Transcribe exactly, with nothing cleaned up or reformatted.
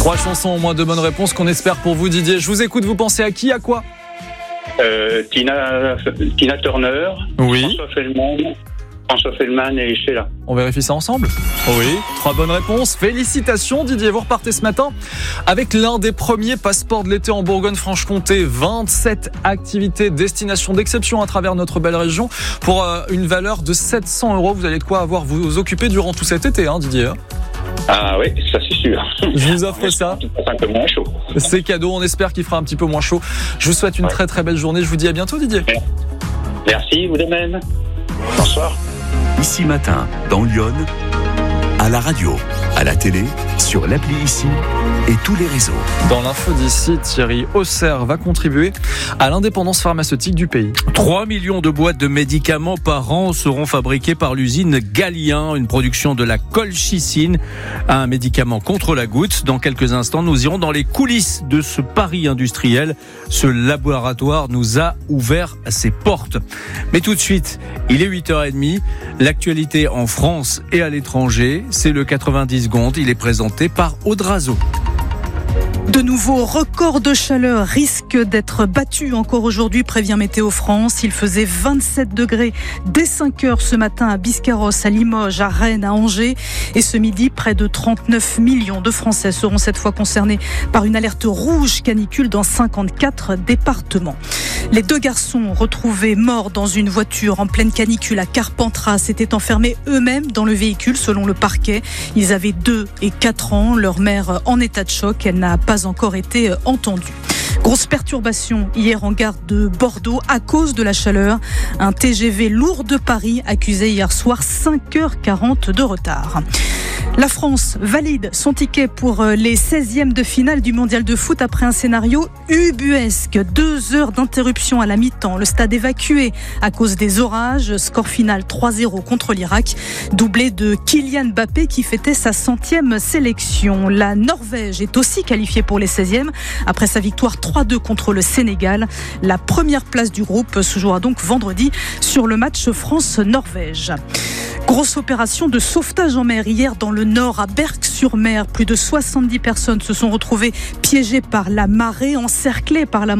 Trois chansons, au moins deux bonnes réponses qu'on espère pour vous, Didier. Je vous écoute, vous pensez à qui, à quoi? Euh, Tina, Tina Turner, Oui. François Feldman, François Feldman et Sheila. On vérifie ça ensemble? Oui. Trois bonnes réponses. Félicitations, Didier. Vous repartez ce matin avec l'un des premiers passeports de l'été en Bourgogne-Franche-Comté. vingt-sept activités, destinations d'exception à travers notre belle région pour euh, une valeur de sept cents euros. Vous allez de quoi avoir vous occuper durant tout cet été, hein, Didier? Ah oui, ça c'est sûr. Je vous offre ça. Un peu moins chaud. C'est cadeau. On espère qu'il fera un petit peu moins chaud. Je vous souhaite une ouais. très très belle journée. Je vous dis à bientôt, Didier. Merci, vous de même. Bonsoir. Ici Matin, dans Lyon, à la radio, à la télé, sur l'appli Ici et tous les réseaux. Dans l'info d'ici, Thierry Auxerre va contribuer à l'indépendance pharmaceutique du pays. trois millions de boîtes de médicaments par an seront fabriquées par l'usine Galien, une production de la colchicine, un médicament contre la goutte. Dans quelques instants, nous irons dans les coulisses de ce pari industriel. Ce laboratoire nous a ouvert ses portes. Mais tout de suite, il est huit heures trente. L'actualité en France et à l'étranger, c'est le quatre-vingt-dix secondes. Il est présenté par Audrazo. De nouveaux records de chaleur risquent d'être battus encore aujourd'hui, prévient Météo France. Il faisait vingt-sept degrés dès cinq heures ce matin à Biscarrosse, à Limoges, à Rennes, à Angers. Et ce midi, près de trente-neuf millions de Français seront cette fois concernés par une alerte rouge canicule dans cinquante-quatre départements. Les deux garçons retrouvés morts dans une voiture en pleine canicule à Carpentras s'étaient enfermés eux-mêmes dans le véhicule selon le parquet. Ils avaient deux et quatre ans. Leur mère en état de choc. Elle n'a pas encore été entendue. Grosse perturbation hier en gare de Bordeaux à cause de la chaleur. Un T G V lourd de Paris accusé hier soir cinq heures quarante de retard. La France valide son ticket pour les seizièmes de finale du mondial de foot après un scénario ubuesque. Deux heures d'interruption à la mi-temps. Le stade évacué à cause des orages. Score final trois zéro contre l'Irak. Doublé de Kylian Mbappé qui fêtait sa centième sélection. La Norvège est aussi qualifiée pour les seizièmes après sa victoire trois deux contre le Sénégal. La première place du groupe se jouera donc vendredi sur le match France-Norvège. Grosse opération de sauvetage en mer hier dans le nord à Berck-sur-Mer. Plus de soixante-dix personnes se sont retrouvées piégées par la marée, encerclées par la